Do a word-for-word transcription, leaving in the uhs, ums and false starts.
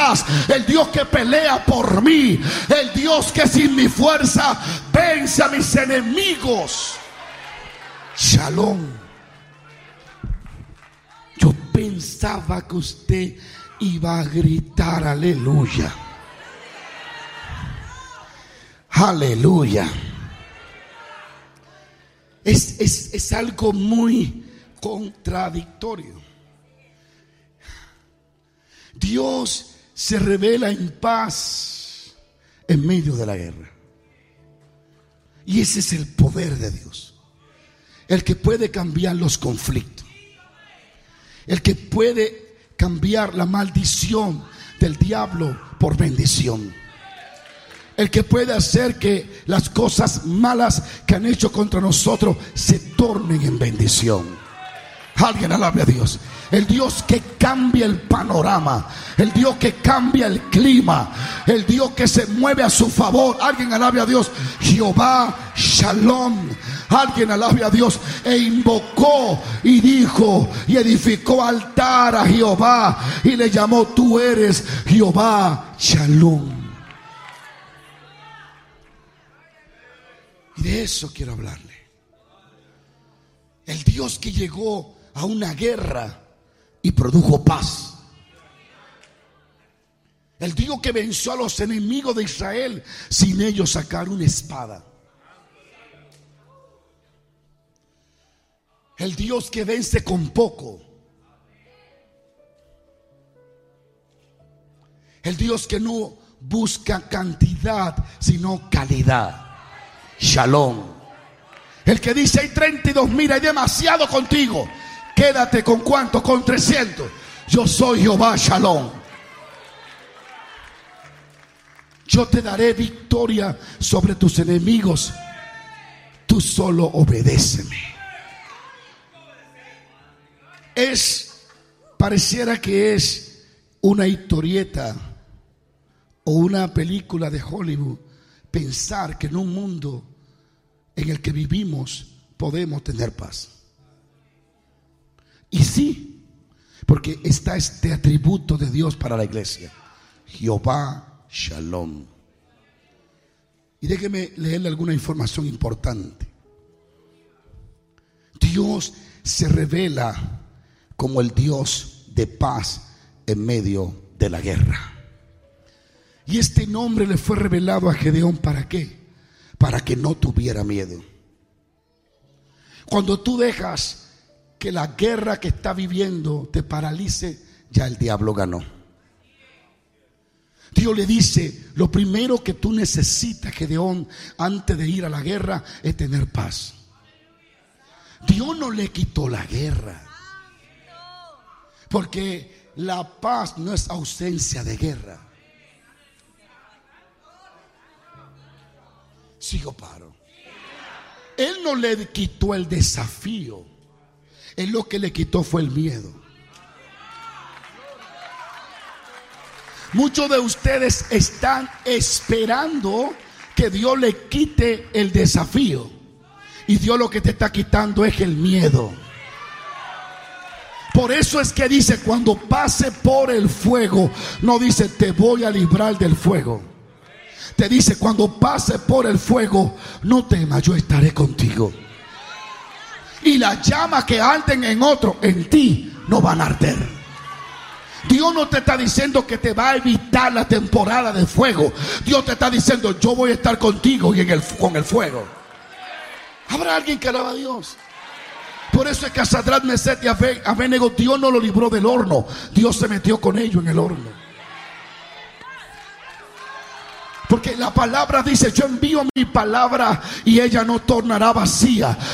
paz, el Dios que pelea por mí, el Dios que sin mi fuerza vence a mis enemigos. Shalom. Yo pensaba que usted iba a gritar aleluya. Aleluya. Es, es, es algo muy contradictorio. Dios se revela en paz en medio de la guerra. Y ese es el poder de Dios. El que puede cambiar los conflictos. El que puede cambiar la maldición del diablo por bendición. El que puede hacer que las cosas malas que han hecho contra nosotros se tornen en bendición. Alguien alabe a Dios. El Dios que cambia el panorama, el Dios que cambia el clima, el Dios que se mueve a su favor. Alguien alabe a Dios. Jehová Shalom. Alguien alabe a Dios. E invocó y dijo y edificó altar a Jehová y le llamó: tú eres Jehová Shalom. Y de eso quiero hablarle. El Dios que llegó a una guerra y produjo paz. El Dios que venció a los enemigos de Israel sin ellos sacar una espada. El Dios que vence con poco. El Dios que no busca cantidad sino calidad. Shalom. El que dice: hay treinta y dos mil, hay demasiado contigo, quédate con cuánto, con trescientos. Yo soy Jehová Shalom. Yo te daré victoria sobre tus enemigos. Tú solo obedéceme. Es, pareciera que es una historieta o una película de Hollywood pensar que en un mundo en el que vivimos podemos tener paz. Y sí, porque está este atributo de Dios para la iglesia: Jehová Shalom. Y déjeme leerle alguna información importante. Dios se revela como el Dios de paz en medio de la guerra. Y este nombre le fue revelado a Gedeón, ¿para qué? Para que no tuviera miedo. Cuando tú dejas que la guerra que está viviendo te paralice, ya el diablo ganó. Dios le dice: lo primero que tú necesitas, Gedeón, antes de ir a la guerra, es tener paz. Dios no le quitó la guerra, porque la paz no es ausencia de guerra. Sigo paro. Él no le quitó el desafío. Él lo que le quitó fue el miedo. Muchos de ustedes están esperando que Dios le quite el desafío, y Dios lo que te está quitando es el miedo. Por eso es que dice: cuando pase por el fuego, no dice te voy a librar del fuego. Te dice: cuando pase por el fuego, no temas, yo estaré contigo. Y las llamas que arden en otro, en ti no van a arder. Dios no te está diciendo que te va a evitar la temporada de fuego. Dios te está diciendo: yo voy a estar contigo y en el, con el fuego. ¿Habrá alguien que alaba a Dios? Por eso es que a Sadrach, Mesech y Abednego Dios no lo libró del horno. Dios se metió con ellos en el horno. Porque la palabra dice: yo envío mi palabra y ella no tornará vacía.